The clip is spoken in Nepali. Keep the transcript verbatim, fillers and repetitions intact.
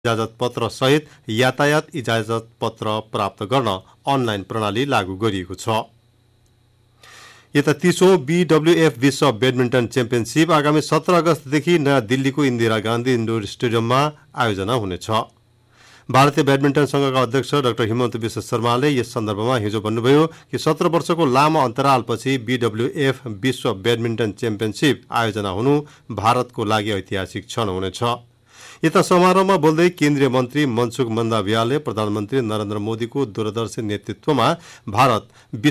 इजाजत पत्र सहित यातायात इजाजत पत्र प्राप्त गर्न अनलाइन प्रणाली लागू गरिएको छ। यता तीसौं बीडब्ल्यूएफ विश्व ब्याडमिन्टन च्याम्पियनसिप आगामी सत्र अगस्तदेखि नयाँ दिल्लीको इन्दिरा गान्धी इन्डोर स्टेडियममा आयोजना हुनेछ। भारतीय ब्याडमिन्टन संघका अध्यक्ष डाक्टर हिमन्त विश्व शर्माले यस सन्दर्भमा हिजो भन्नुभयो कि सत्र वर्षको लामो अन्तरालपछि बीडब्ल्यूएफ विश्व ब्याडमिन्टन च्याम्पियनसिप आयोजना हुनु भारतको लागि ऐतिहासिक क्षण हुनेछ। यता समारोहमा बोल्दै केन्द्रीय मन्त्री मनसुख मन्दावियाले प्रधानमन्त्री नरेन्द्र मोदीको दूरदर्शी नेतृत्वमा भारत